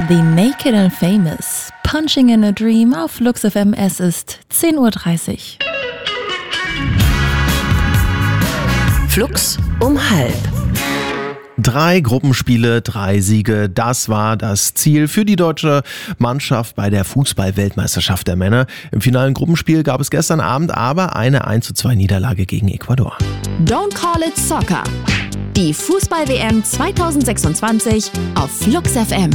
The Naked and Famous, Punching in a Dream auf Flux FM. Es ist 10:30 Uhr. Flux um 12:30. 3 Gruppenspiele, 3 Siege, das war das Ziel für die deutsche Mannschaft bei der Fußball-Weltmeisterschaft der Männer. Im finalen Gruppenspiel gab es gestern Abend aber eine 1:2 Niederlage gegen Ecuador. Don't call it soccer. Die Fußball-WM 2026 auf Flux FM.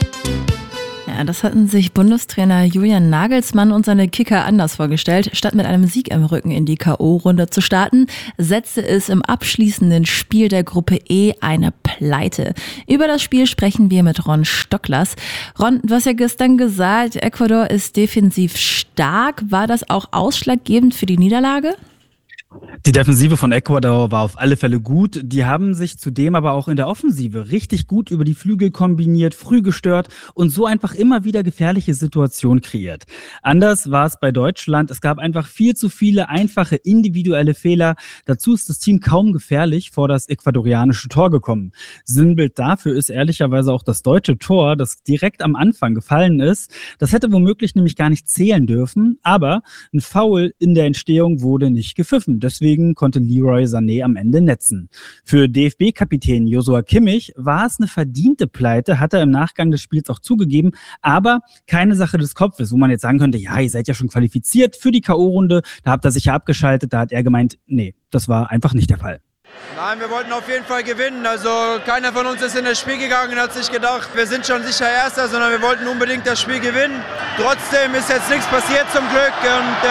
Ja, das hatten sich Bundestrainer Julian Nagelsmann und seine Kicker anders vorgestellt. Statt mit einem Sieg im Rücken in die K.O.-Runde zu starten, setzte es im abschließenden Spiel der Gruppe E eine Pleite. Über das Spiel sprechen wir mit Ron Stocklers. Ron, du hast ja gestern gesagt, Ecuador ist defensiv stark. War das auch ausschlaggebend für die Niederlage? Die Defensive von Ecuador war auf alle Fälle gut. Die haben sich zudem aber auch in der Offensive richtig gut über die Flügel kombiniert, früh gestört und so einfach immer wieder gefährliche Situationen kreiert. Anders war es bei Deutschland. Es gab einfach viel zu viele einfache individuelle Fehler. Dazu ist das Team kaum gefährlich vor das ecuadorianische Tor gekommen. Sinnbild dafür ist ehrlicherweise auch das deutsche Tor, das direkt am Anfang gefallen ist. Das hätte womöglich nämlich gar nicht zählen dürfen, aber ein Foul in der Entstehung wurde nicht gepfiffen. Deswegen konnte Leroy Sané am Ende netzen. Für DFB-Kapitän Joshua Kimmich war es eine verdiente Pleite, hat er im Nachgang des Spiels auch zugegeben, aber keine Sache des Kopfes, wo man jetzt sagen könnte, ja, ihr seid ja schon qualifiziert für die K.O.-Runde, da habt ihr sicher abgeschaltet, da hat er gemeint, nee, das war einfach nicht der Fall. Nein, wir wollten auf jeden Fall gewinnen. Also keiner von uns ist in das Spiel gegangen und hat sich gedacht, wir sind schon sicher Erster, sondern wir wollten unbedingt das Spiel gewinnen. Trotzdem ist jetzt nichts passiert zum Glück und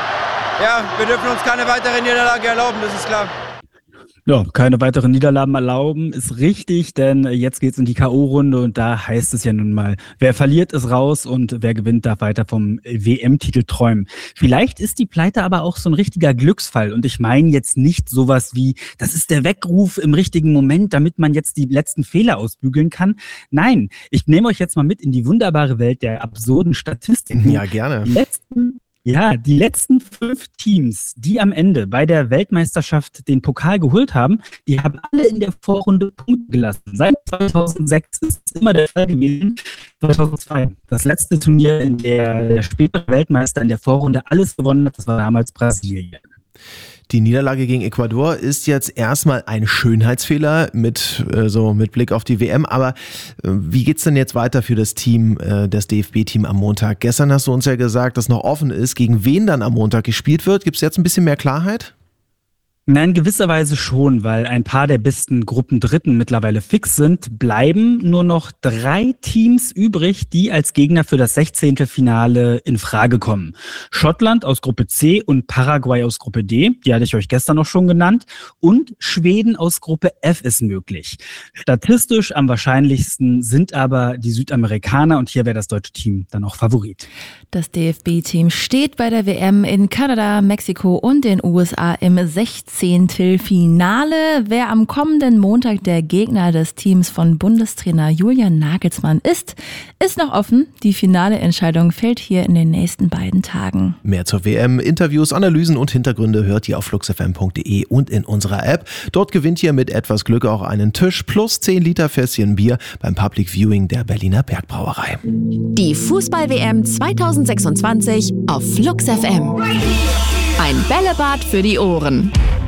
wir dürfen uns keine weitere Niederlage erlauben, das ist klar. Ja, keine weiteren Niederlagen erlauben, ist richtig, denn jetzt geht's in die K.O.-Runde und da heißt es ja nun mal, wer verliert, ist raus und wer gewinnt, darf weiter vom WM-Titel träumen. Vielleicht ist die Pleite aber auch so ein richtiger Glücksfall und ich meine jetzt nicht sowas wie, das ist der Weckruf im richtigen Moment, damit man jetzt die letzten Fehler ausbügeln kann. Nein, ich nehme euch jetzt mal mit in die wunderbare Welt der absurden Statistiken. Ja, gerne. Die letzten 5 Teams, die am Ende bei der Weltmeisterschaft den Pokal geholt haben, die haben alle in der Vorrunde Punkte gelassen. Seit 2006 ist es immer der Fall gewesen. 2002, das letzte Turnier, in der spätere Weltmeister in der Vorrunde alles gewonnen hat, das war damals Brasilien. Die Niederlage gegen Ecuador ist jetzt erstmal ein Schönheitsfehler mit Blick auf die WM. Aber wie geht's denn jetzt weiter für das Team, das DFB-Team am Montag? Gestern hast du uns ja gesagt, dass noch offen ist, gegen wen dann am Montag gespielt wird. Gibt's jetzt ein bisschen mehr Klarheit? Nein, in gewisser Weise schon, weil ein paar der besten Gruppendritten mittlerweile fix sind, bleiben nur noch 3 Teams übrig, die als Gegner für das 16. Finale in Frage kommen. Schottland aus Gruppe C und Paraguay aus Gruppe D, die hatte ich euch gestern noch schon genannt, und Schweden aus Gruppe F ist möglich. Statistisch am wahrscheinlichsten sind aber die Südamerikaner und hier wäre das deutsche Team dann auch Favorit. Das DFB-Team steht bei der WM in Kanada, Mexiko und den USA im 16. Finale. Wer am kommenden Montag der Gegner des Teams von Bundestrainer Julian Nagelsmann ist noch offen. Die finale Entscheidung fällt hier in den nächsten beiden Tagen. Mehr zur WM, Interviews, Analysen und Hintergründe hört ihr auf fluxfm.de und in unserer App. Dort gewinnt ihr mit etwas Glück auch einen Tisch plus 10 Liter Fässchen Bier beim Public Viewing der Berliner Bergbrauerei. Die Fußball-WM 2026 auf Flux FM. Ein Bällebad für die Ohren.